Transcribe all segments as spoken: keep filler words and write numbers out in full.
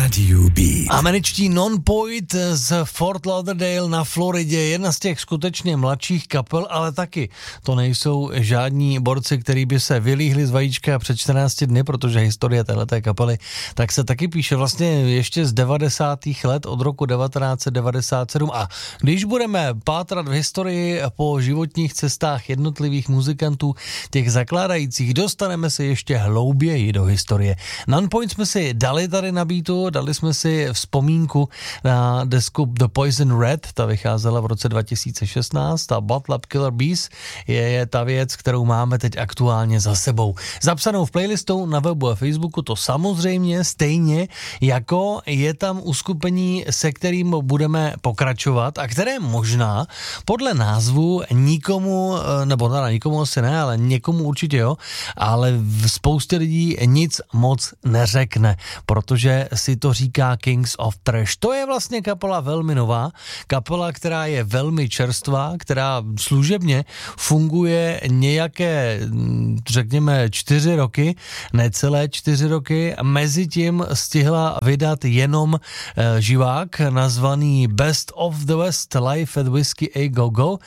Radio Beat. Američtí Non-Point z Fort Lauderdale na Floridě, jedna z těch skutečně mladších kapel, ale taky to nejsou žádní borci, který by se vylíhli z vajíčka před čtrnácti dny, protože historie téhleté kapely tak se taky píše vlastně ještě z devadesátých let, od roku devatenáct set devadesát sedm. A když budeme pátrat v historii po životních cestách jednotlivých muzikantů, těch zakládajících, dostaneme se ještě hlouběji do historie. Non-Point jsme si dali tady na beatu, dali jsme si vzpomínku na desku The Poison Red, ta vycházela v roce dva tisíce šestnáct, a Bottle Up Killer Bees je, je ta věc, kterou máme teď aktuálně za sebou. Zapsanou v playlistu na webu a Facebooku, to samozřejmě stejně jako je tam uskupení, se kterým budeme pokračovat a které možná podle názvu nikomu, nebo teda nikomu asi ne, ale někomu určitě jo, ale v spoustě lidí nic moc neřekne, protože si to říká Kings of Trash. To je vlastně kapela velmi nová, kapela, která je velmi čerstvá, která služebně funguje nějaké, řekněme, čtyři roky, necelé čtyři roky. Mezitím stihla vydat jenom e, živák nazvaný Best of the West Live at Whiskey A Go Go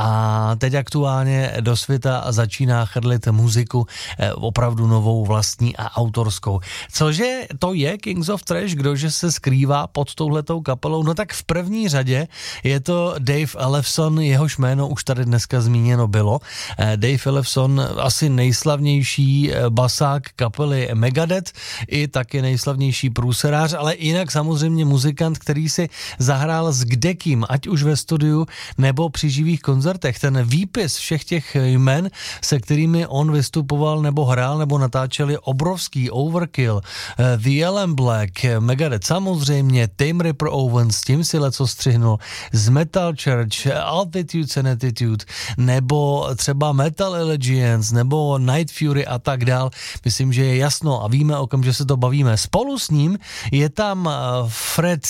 a teď aktuálně do světa začíná chrlit muziku e, opravdu novou, vlastní a autorskou. Cože to je Kings of Trash, kdože se skrývá pod touhletou kapelou? No tak v první řadě je to Dave Ellefson, jehož jméno už tady dneska zmíněno bylo. Dave Ellefson, asi nejslavnější basák kapely Megadeth, i taky nejslavnější průserář, ale jinak samozřejmě muzikant, který si zahrál s kdekým, ať už ve studiu nebo při živých koncertech. Ten výpis všech těch jmen, se kterými on vystupoval nebo hrál nebo natáčel, je obrovský. Overkill, The Alan Black, Megadeth samozřejmě, Tame Ripper Owens, tím si leco střihnul, z Metal Church, Altitudes and Attitude, nebo třeba Metal Allegiance, nebo Night Fury a tak dál. Myslím, že je jasno a víme, o kom že se to bavíme. Spolu s ním je tam Fred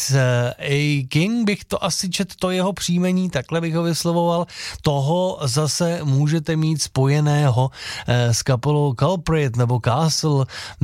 A. King, bych to asi čet, to jeho příjmení, takhle bych ho vyslovoval. Toho zase můžete mít spojeného s kapelou Culprit, nebo Castle,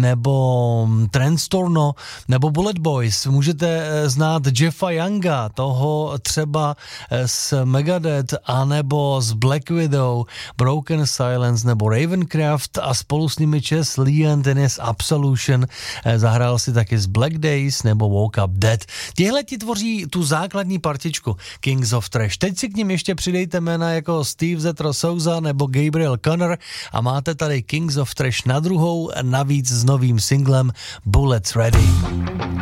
nebo Trendstorno, nebo Bullet Boys. Můžete znát Jeffa Younga, toho třeba z Megadeth, anebo z Black Widow, Broken Silence, nebo Ravencraft a spolu s nimi Chess Leon, ten je z Absolution, zahrál si taky z Black Days nebo Woke Up Dead. Tihle ti tvoří tu základní partičku Kings of Trash. Teď si k nim ještě přidejte jména jako Steve Zetro Souza nebo Gabriel Connor a máte tady Kings of Trash na druhou, navíc s novým singlem Bullets Ready.